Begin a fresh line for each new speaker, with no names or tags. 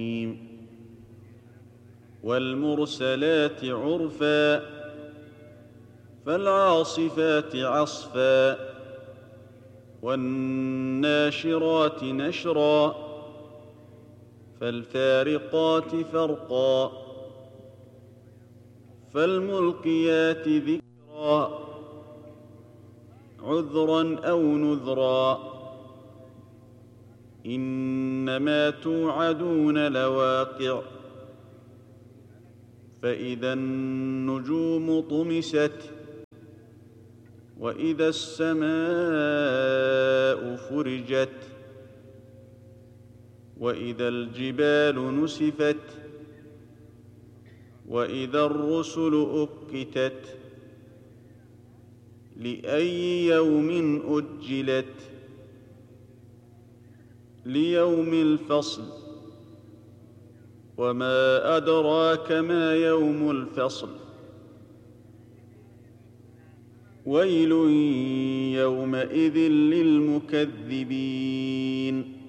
والمرسلات عرفا فالعاصفات عصفا والناشرات نشرا فالفارقات فرقا فالملقيات ذكرا عذرا أو نذرا إنما توعدون لواقع فإذا النجوم طمست وإذا السماء فرجت وإذا الجبال نسفت وإذا الرسل أقتت لأي يوم أجلت ليوم الفصل وما أدراك ما يوم الفصل ويل يومئذ للمكذبين